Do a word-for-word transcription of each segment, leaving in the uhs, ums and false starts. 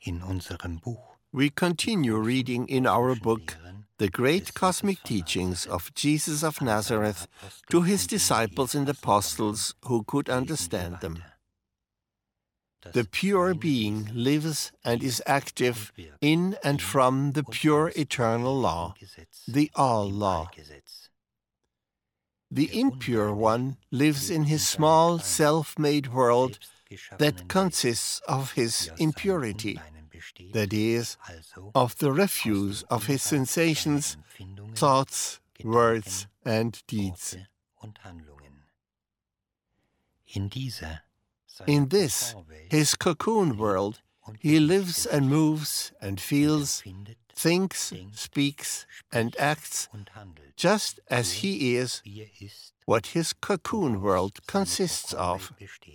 In unserem Buch We continue reading in our book the great cosmic teachings of Jesus of Nazareth to his disciples and apostles who could understand them. The pure being lives and is active in and from the pure eternal law, the all-law. The impure one lives in his small self-made world that consists of his impurity, that is, of the refuse of his sensations, thoughts, words, and deeds. In this, his cocoon world, he lives and moves and feels, thinks, speaks, and acts just as he is, what his cocoon world consists of.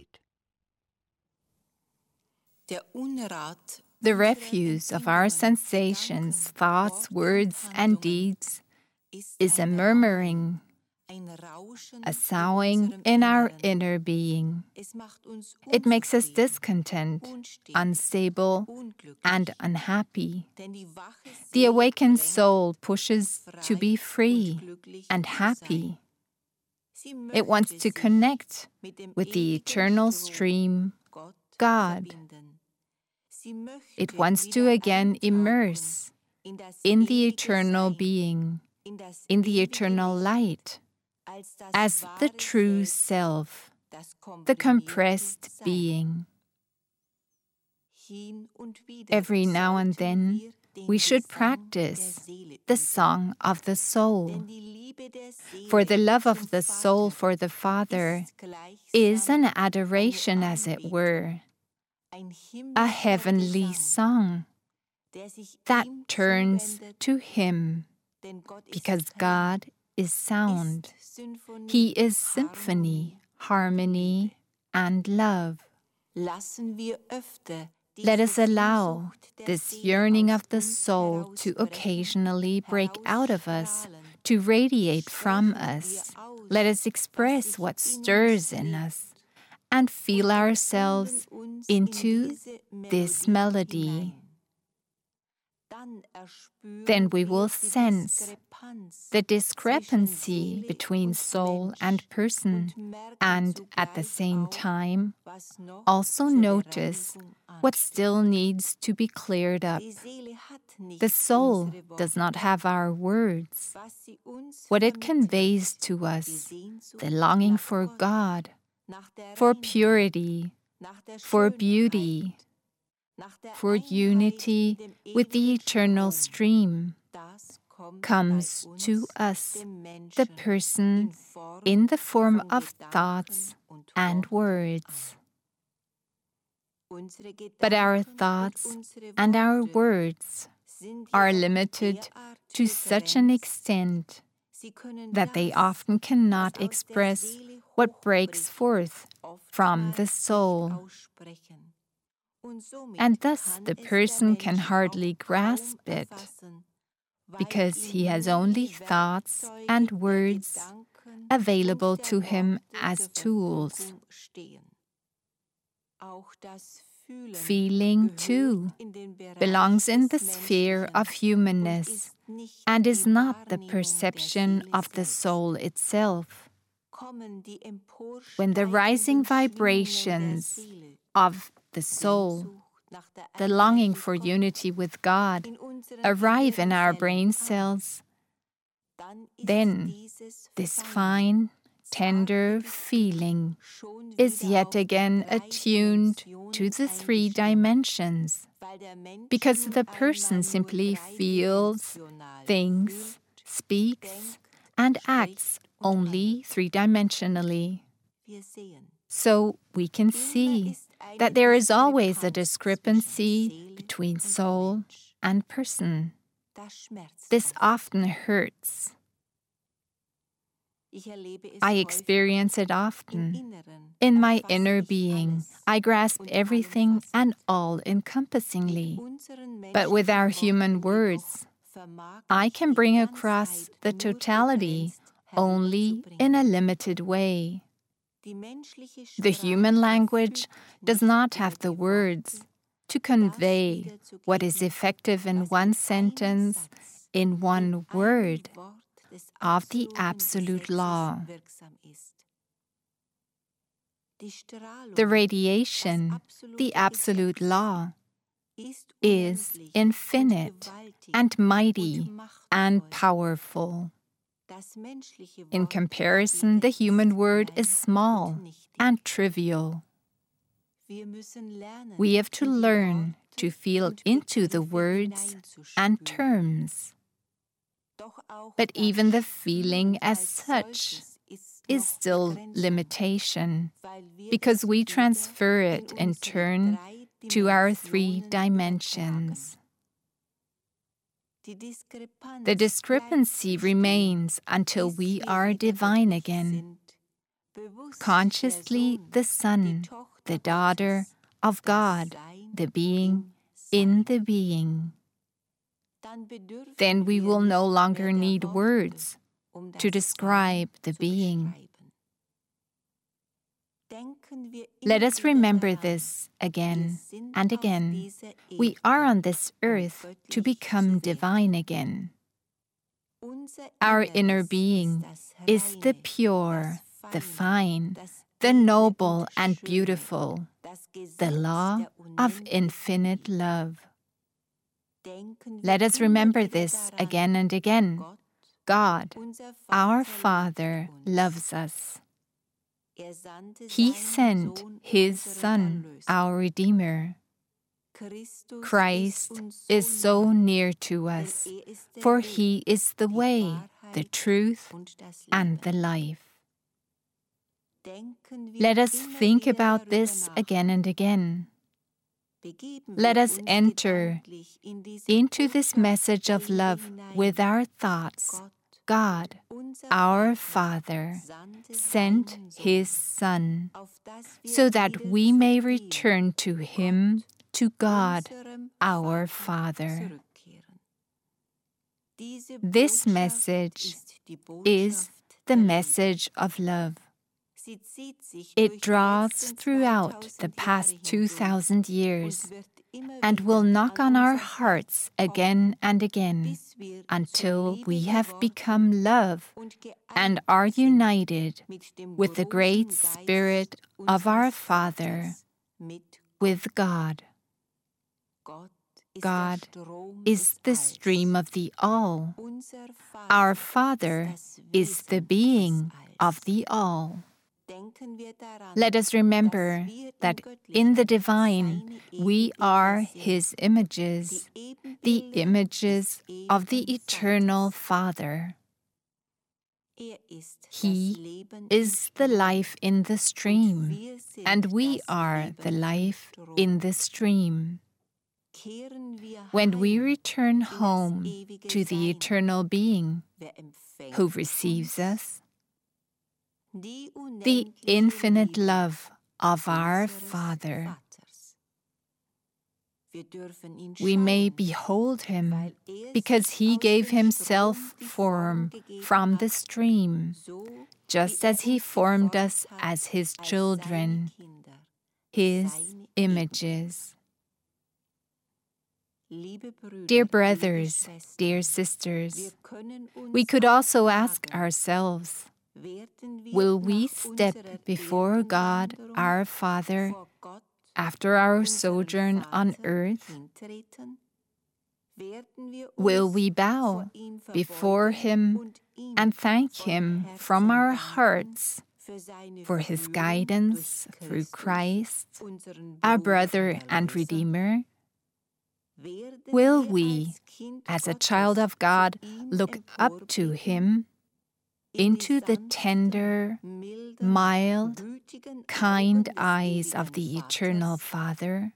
The refuse of our sensations, thoughts, words, and deeds is a murmuring, a soughing in our inner being. It makes us discontent, unstable, and unhappy. The awakened soul pushes to be free and happy. It wants to connect with the eternal stream, God. It wants to again immerse in the eternal being, in the eternal light, as the true self, the compressed being. Every now and then, we should practice the song of the soul, for the love of the soul for the Father is an adoration, as it were, a heavenly song that turns to Him, because God is sound. He is symphony, harmony, and love. Let us allow this yearning of the soul to occasionally break out of us, to radiate from us. Let us express what stirs in us and feel ourselves into this melody. Then we will sense the discrepancy between soul and person, and at the same time also notice what still needs to be cleared up. The soul does not have our words. What it conveys to us, the longing for God, for purity, for beauty, for unity with the eternal stream, comes to us, the person, in the form of thoughts and words. But our thoughts and our words are limited to such an extent that they often cannot express what breaks forth from the soul. And thus the person can hardly grasp it, because he has only thoughts and words available to him as tools. Feeling, too, belongs in the sphere of humanness and is not the perception of the soul itself. When the rising vibrations of the soul, the longing for unity with God, arrive in our brain cells, then this fine, tender feeling is yet again attuned to the three dimensions, because the person simply feels, thinks, speaks, and acts only three-dimensionally. So we can see that there is always a discrepancy between soul and person. This often hurts. I experience it often. In my inner being, I grasp everything and all-encompassingly. But with our human words, I can bring across the totality only in a limited way. The human language does not have the words, to convey what is effective in one sentence, in one word, of the absolute law. The radiation, the absolute law, is infinite and mighty and powerful. In comparison, the human word is small and trivial. We have to learn to feel into the words and terms. But even the feeling as such is still limitation, because we transfer it in turn to our three dimensions. The discrepancy remains until we are divine again, consciously the son, the daughter of God, the being in the being. Then we will no longer need words to describe the being. Let us remember this again and again. We are on this earth to become divine again. Our inner being is the pure, the fine, the noble and beautiful, the law of infinite love. Let us remember this again and again. God, our Father, loves us. He sent His Son, our Redeemer. Christ is so near to us, for He is the way, the truth, and the life. Let us think about this again and again. Let us enter into this message of love with our thoughts. God, our Father, sent His Son, so that we may return to Him, to God, our Father. This message is the message of love. It draws throughout the past two thousand years and will knock on our hearts again and again until we have become love and are united with the great Spirit of our Father, with God. God is the stream of the all. Our Father is the being of the all. Let us remember that in the divine we are His images, the images of the eternal Father. He is the life in the stream, and we are the life in the stream. When we return home to the eternal being who receives us, the infinite love of our Father, we may behold Him because He gave Himself form from the stream, just as He formed us as His children, His images. Dear brothers, dear sisters, we could also ask ourselves, will we step before God, our Father, after our sojourn on earth? Will we bow before Him and thank Him from our hearts for His guidance through Christ, our brother and Redeemer? Will we, as a child of God, look up to Him, into the tender, mild, kind eyes of the eternal Father?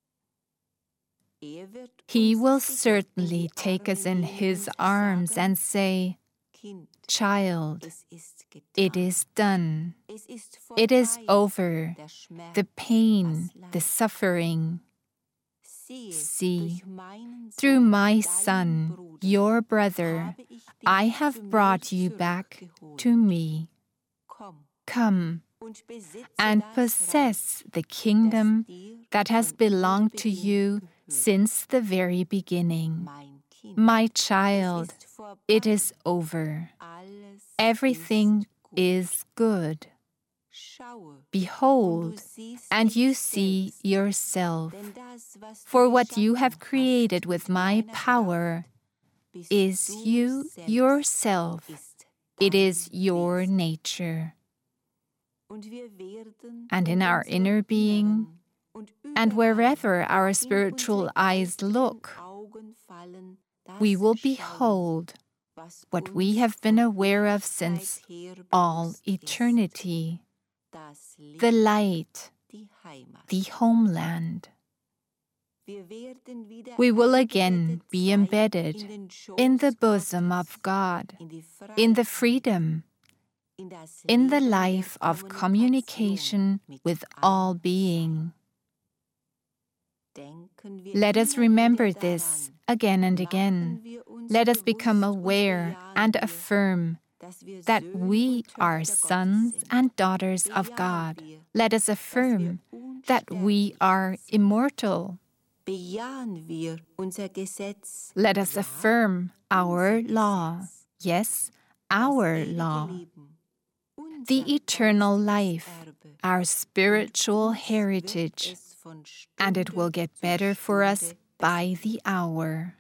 He will certainly take us in His arms and say, "Child, it is done. It is over. The pain, the suffering. See, through my Son, your brother, I have brought you back to me. Come, and possess the kingdom that has belonged to you since the very beginning. My child, it is over. Everything is good. Behold, and you see yourself, for what you have created with my power is you yourself. It is your nature. And in our inner being, and wherever our spiritual eyes look, we will behold what we have been aware of since all eternity, the light, the homeland. We will again be embedded in the bosom of God, in the freedom, in the life of communication with all being. Let us remember this again and again. Let us become aware and affirm that we are sons and daughters of God. Let us affirm that we are immortal. Let us affirm our law. Yes, our law. The eternal life, our spiritual heritage, and it will get better for us by the hour.